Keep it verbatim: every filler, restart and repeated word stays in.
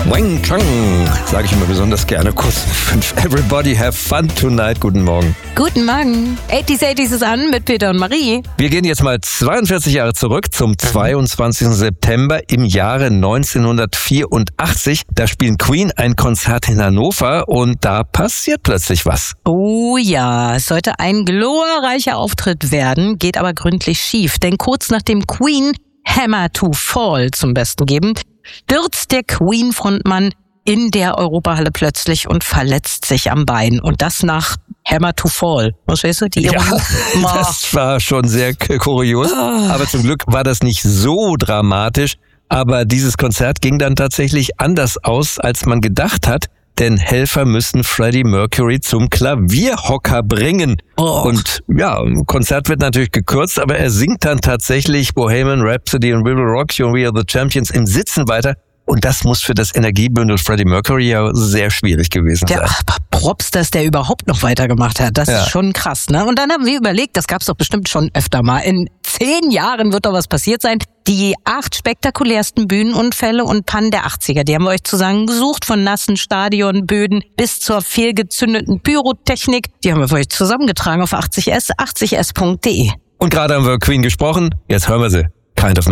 Wang Chang, sage ich immer besonders gerne. Kurz fünf. Everybody have fun tonight. Guten Morgen. Guten Morgen. achtziger achtziger ist es an mit Peter und Marie. Wir gehen jetzt mal zweiundvierzig Jahre zurück zum zweiundzwanzigsten September im Jahre neunzehnhundertvierundachtzig. Da spielen Queen ein Konzert in Hannover und da passiert plötzlich was. Oh ja, es sollte ein glorreicher Auftritt werden, geht aber gründlich schief. Denn kurz nachdem Queen Hammer to Fall zum Besten geben, stürzt der Queen-Frontmann in der Europahalle plötzlich und verletzt sich am Bein. Und das nach Hammer to Fall. Verstehst du? Die Ironie? Ja, das war schon sehr kurios. Aber zum Glück war das nicht so dramatisch. Aber dieses Konzert ging dann tatsächlich anders aus, als man gedacht hat. Denn Helfer müssen Freddie Mercury zum Klavierhocker bringen. Oh. Und ja, ein Konzert wird natürlich gekürzt, aber er singt dann tatsächlich Bohemian Rhapsody und We Will Rock You and We Are the Champions im Sitzen weiter. Und das muss für das Energiebündel Freddie Mercury ja sehr schwierig gewesen sein. Der Props, dass der überhaupt noch weitergemacht hat. Das Ja. ist schon krass, ne? Und dann haben wir überlegt, das gab's doch bestimmt schon öfter mal. In zehn Jahren wird doch was passiert sein. Die acht spektakulärsten Bühnenunfälle und Pannen der achtziger, die haben wir euch zusammengesucht. Von nassen Stadionböden bis zur fehlgezündeten Pyrotechnik. Die haben wir für euch zusammengetragen auf achtzig S, achtzig S punkt de. Und gerade haben wir Queen gesprochen, jetzt hören wir sie. Kind of